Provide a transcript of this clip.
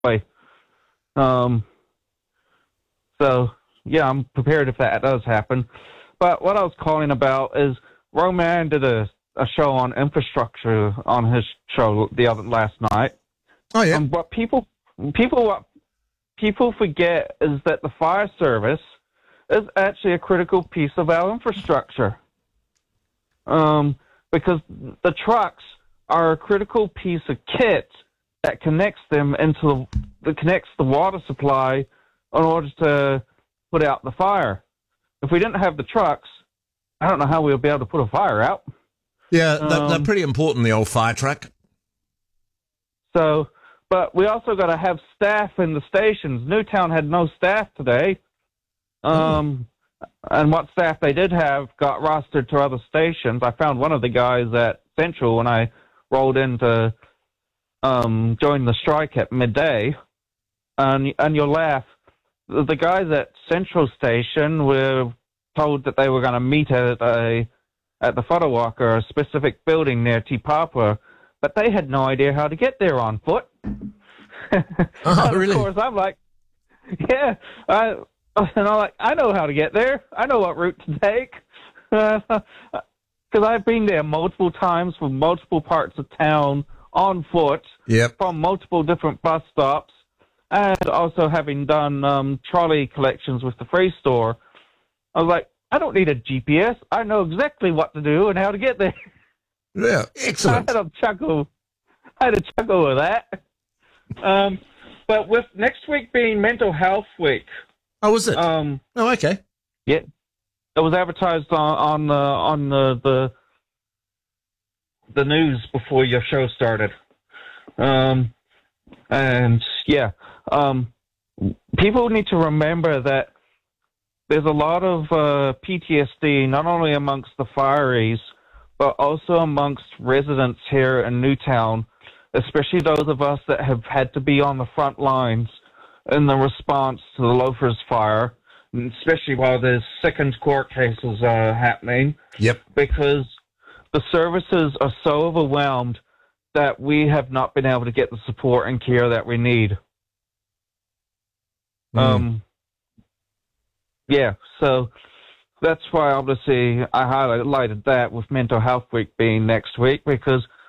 way. Um, so, yeah, I'm prepared if that does happen. But what I was calling about is Roman did a show on infrastructure on his show last night. Oh, yeah. What people forget is that the fire service is actually a critical piece of our infrastructure. Because the trucks are a critical piece of kit that connects the water supply in order to put out the fire. If we didn't have the trucks, I don't know how we'll be able to put a fire out. Yeah, they're pretty important, the old fire truck. So, but we also got to have staff in the stations. Newtown had no staff today. And what staff they did have got rostered to other stations. I found one of the guys at Central when I rolled in to join the strike at midday. And you'll laugh. The guys at Central Station were told that they were going to meet at the photo walker, a specific building near Te Papa, but they had no idea how to get there on foot. Oh, really? Of course, I'm like, yeah, I know how to get there. I know what route to take. Because I've been there multiple times from multiple parts of town on foot, from multiple different bus stops, and also having done trolley collections with the Free Store. I was like, I don't need a GPS. I know exactly what to do and how to get there. Yeah, excellent. I had a chuckle with that. But with next week being Mental Health Week. Oh, was it? Oh, okay. Yeah, it was advertised on the news before your show started. And yeah, people need to remember that there's a lot of PTSD, not only amongst the fireys, but also amongst residents here in Newtown, especially those of us that have had to be on the front lines in the response to the Loafers fire, especially while there's second court cases happening. Yep. Because the services are so overwhelmed that we have not been able to get the support and care that we need. Yeah, so that's why obviously I highlighted that with Mental Health Week being next week, because